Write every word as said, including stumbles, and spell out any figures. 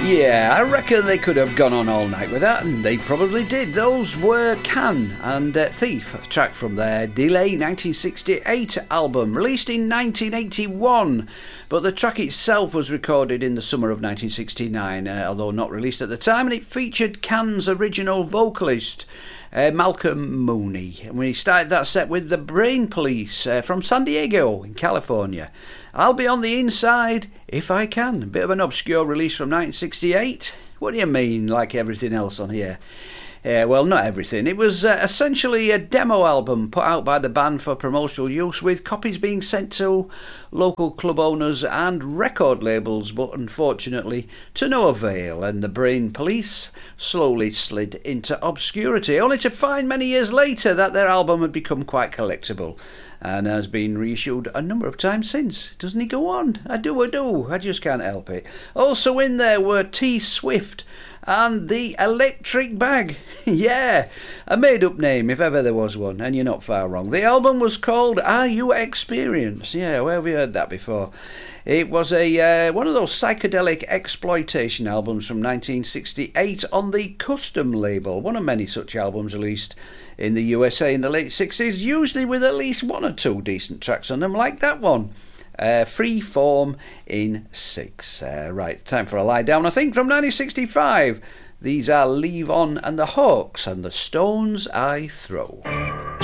Yeah, I reckon they could have gone on all night with that, and they probably did. Those were Can and uh, Thief, a track from their Delay nineteen sixty-eight album, released in nineteen eighty-one. But the track itself was recorded in the summer of nineteen sixty-nine, uh, although not released at the time, and it featured Can's original vocalist, uh, Malcolm Mooney. And we started that set with the Brain Police uh, from San Diego in California. I'll Be on the Inside If I Can. A bit of an obscure release from nineteen sixty-eight. What do you mean, like everything else on here? Uh, well, not everything. It was uh, essentially a demo album put out by the band for promotional use, with copies being sent to local club owners and record labels, but unfortunately to no avail, and the Brain Police slowly slid into obscurity, only to find many years later that their album had become quite collectible and has been reissued a number of times since. Doesn't he go on? I do, I do. I just can't help it. Also in there were T Swift and the Electric Bag. Yeah, a made-up name if ever there was one, and you're not far wrong. The album was called Are You Experienced? Yeah, where have you heard that before? It was a uh, one of those psychedelic exploitation albums from nineteen sixty-eight on the Custom label, one of many such albums released in the U S A in the late sixties, usually with at least one or two decent tracks on them, like that one. Uh, Free Form in six. Uh, right, time for a lie down, I think, from nineteen sixty-five. These are Leave On and the Hawks and the Stones I Throw.